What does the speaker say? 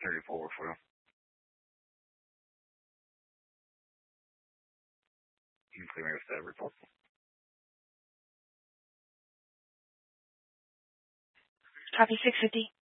34 for you. You can clear me with that report. Copy 650.